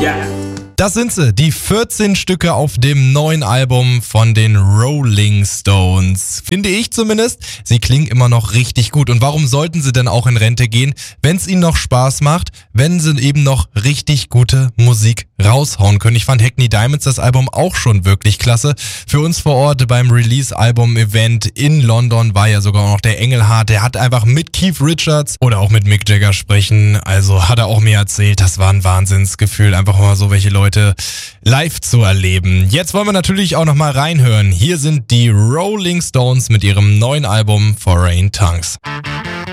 Das sind sie, die 14 Stücke auf dem neuen Album von den Rolling Stones. Finde ich zumindest. Sie klingen immer noch richtig gut. Und warum sollten sie denn auch in Rente gehen, wenn es ihnen noch Spaß macht, wenn sie eben noch richtig gute Musik raushauen können? Ich fand Hackney Diamonds, das Album, auch schon wirklich klasse. Für uns vor Ort beim Release-Album-Event in London war ja sogar noch der Engelhardt. Der hat einfach mit Keith Richards oder auch mit Mick Jagger sprechen. Also hat er auch mir erzählt, das war ein Wahnsinnsgefühl, einfach mal so welche Leute live zu erleben. Jetzt wollen wir natürlich auch noch mal reinhören. Hier sind die Rolling Stones mit ihrem neuen Album Foreign Tongues.